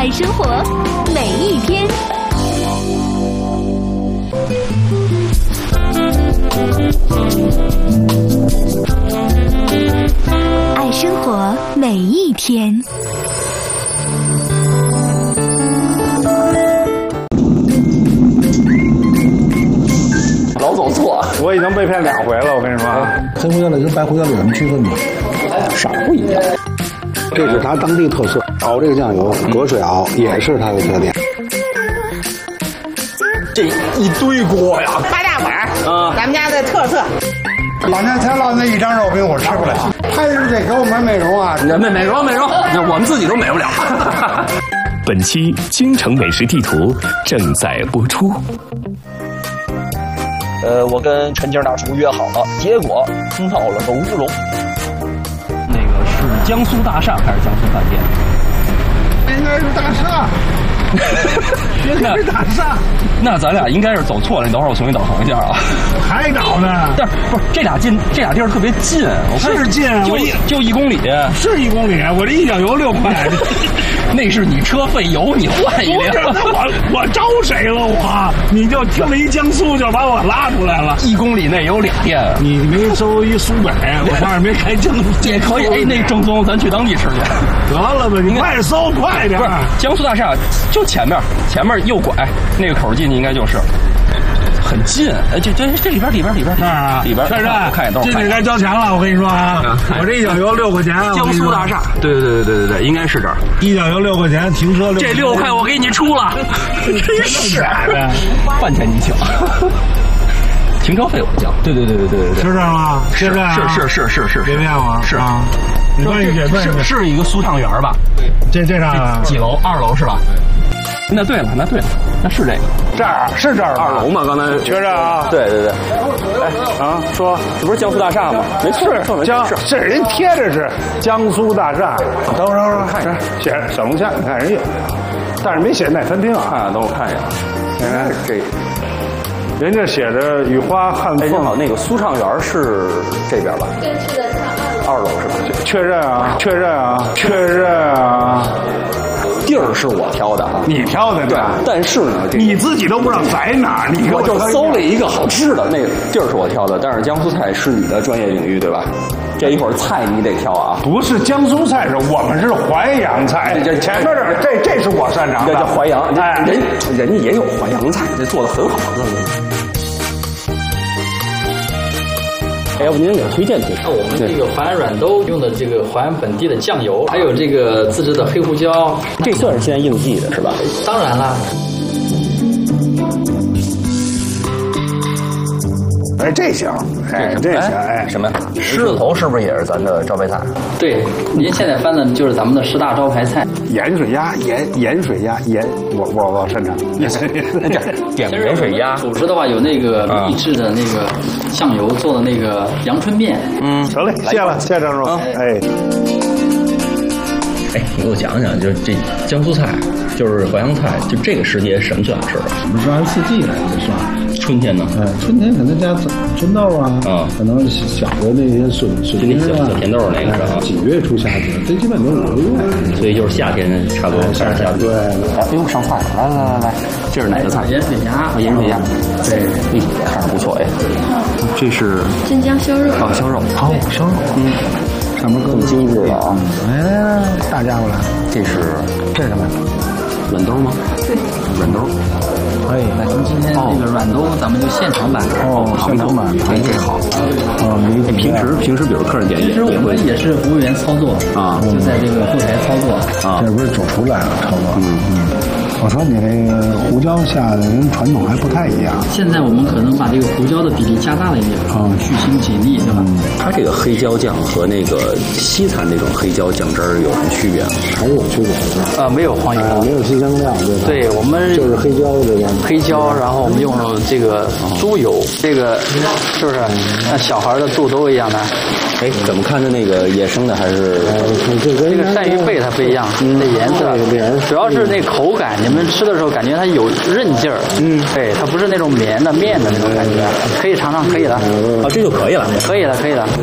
爱生活每一天。爱生活每一天。 老走错， 我已经被骗2回了，我跟你说。 黑胡椒类跟白胡椒类有什么区分吗？ 色儿不一样。 这是它当地特色，熬这个酱油隔水熬也是它的特点。 这一堆锅呀， 八大碗啊，咱们家的特色。 老年才烙那一张肉饼我吃不了，还是得给我们美容啊！ 美容，那我们自己都美不了。 本期京城美食地图正在播出。 我跟陈景大厨约好了，结果闹了个乌龙。那个是江苏大厦还是江苏饭店？ 应该是大厦。应该是大厦。 那咱俩应该是走错了，你等会儿我重新导航一下啊。 还搞呢？ 但不是这俩地儿特别近，我看是近， 就1公里， 是1公里。我这一脚油6块， 那是你车费油，你换一辆。 那我招谁了我？你就听了一江苏就把我拉出来了。 1公里内有2店， 你没收一苏北，我这儿没开江苏也可以。哎，那正宗，咱去当地吃去。 得了吧，你快搜快点。 不是江苏大厦就前面右拐那个口进去应该就是。很近，这里边那儿啊， 里边确认看进去该交钱了，我跟你说啊，我这一脚油6块钱。 江苏大厦，对，应该是这儿。 一脚油6块钱，停车6块钱。 这6块我给你出了，真是的，饭钱你请。停车费我交。对， 是这样吗？ 是， 别骗我， 是啊。你问一句， 是一个苏畅园吧？ 这上几楼？2楼是吧？那对了，那是这个， 这儿是这儿 2楼吗？刚才确认啊？ 对。哎啊，说这不是江苏大厦吗？没错， 这人贴着是江苏大厦。等会儿看写着小龙虾，你看人家，但是没写哪餐厅啊？ 等我看一眼。 现在这人家写着雨花汉凤。 好，那个苏畅园是这边吧？正确的2楼是吧？ 确认啊。 地儿是我挑的啊， 你挑的对， 但是呢， 你自己都不知道在哪儿， 我就搜了一个好吃的，那个地儿是我挑的，但是江苏菜是你的专业领域对吧？这一会儿菜你得挑啊， 不是江苏菜，是我们是淮扬菜，这前面这是我擅长的， 这叫淮扬， 哎， 人家也有淮扬菜，这做的很好的。要不您给推荐。 我们这个淮安软兜用的这个淮安本地的酱油，还有这个自制的黑胡椒， 这算是现在应季的是吧？ 当然啦。 哎，这行， 什么？狮子头是不是也是咱的招牌菜？ 对，您现在翻的就是咱们的10大招牌菜。 盐水鸭，我擅长。 点盐水鸭。 主食的话有那个秘制的那个酱油做的那个阳春面。 得嘞，谢了，谢张叔。哎， 你给我讲讲，就是这江苏菜，就是淮扬菜，就这个时节什么最好吃的？ 我们说按4季来就算。 春天呢？ 春天可能加春豆啊，可能小的那些笋丁啊， 小甜豆那个是吧？ 几月初夏季，这基本都5个月， 所以就是夏天差不多夏天。 对。 哎呦，上菜了，来，这是哪个菜？ 盐水鸭。 盐水鸭。对，看着不错哎。这是镇江烧肉。 烧肉。 烧肉。上面更精致了啊！ 来，大家伙来， 这是什么？ 软兜吗？ 对， 软兜。 哎，咱们今天这个软兜，咱们就现场版。 现场版， 这好。平时比如客人点其实我们也是服务员操作啊，就在这个后台操作啊。这不是主厨来了操作。我说你那个胡椒下的跟传统还不太一样。 现在我们可能把这个胡椒的比例加大了一点去腥解腻，对吧？ 它这个黑椒酱和那个西餐那种黑椒酱汁儿有什么区别？ 还有区别没有黄油， 没有新香料，对吧？ 对，我们就是黑椒这个黑椒，然后我们用了这个猪油，这个是不是像小孩的肚兜一样的？ 哎，怎么看着那个野生的还是？ 这个鳝鱼背它不一样，那颜色主要是那口感，你们吃的时候感觉它有韧劲儿，对，它不是那种绵的面的那种感觉，可以尝尝，可以了。 这就可以了， 可以了，可以了。